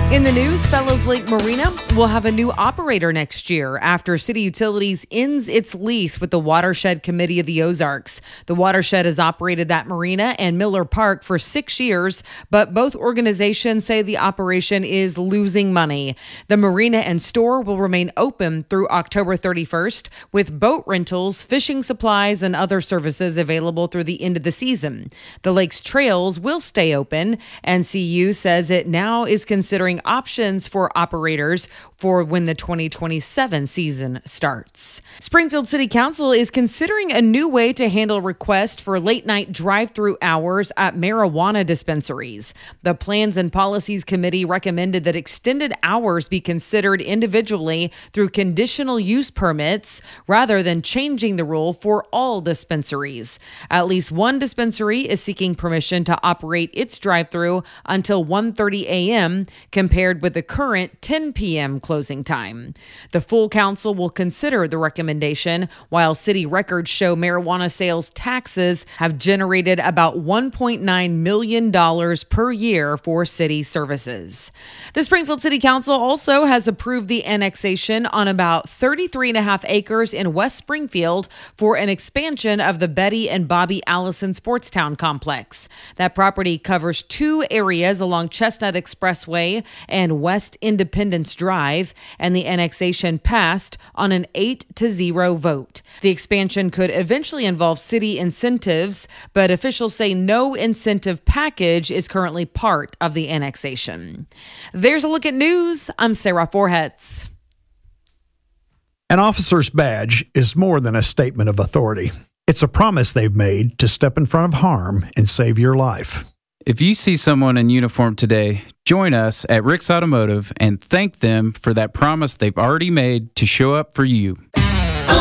In the news, Fellows Lake Marina will have a new operator next year after City Utilities ends its lease with the Watershed Committee of the Ozarks. The watershed has operated that marina and Miller Park for 6 years, but both organizations say the operation is losing money. The marina and store will remain open through October 31st, with boat rentals, fishing supplies, and other services available through the end of the season. The lake's trails will stay open, and CU says it now is considering options for operators for when the 2027 season starts. Springfield City Council is considering a new way to handle requests for late-night drive-through hours at marijuana dispensaries. The Plans and Policies Committee recommended that extended hours be considered individually through conditional use permits rather than changing the rule for all dispensaries. At least one dispensary is seeking permission to operate its drive-through until 1:30 a.m. compared with the current 10 p.m. closing time. The full council will consider the recommendation, while city records show marijuana sales taxes have generated about $1.9 million per year for city services. The Springfield City Council also has approved the annexation on about 33.5 acres in West Springfield for an expansion of the Betty and Bobby Allison Sportstown complex. That property covers 2 areas along Chestnut Expressway and West Independence Drive, and the annexation passed on an 8-0 vote. The expansion could eventually involve city incentives, but officials say no incentive package is currently part of the annexation. There's a look at news. I'm Sarah Forhetz. An officer's badge is more than a statement of authority. It's a promise they've made to step in front of harm and save your life. If you see someone in uniform today, join us at Rick's Automotive and thank them for that promise they've already made to show up for you.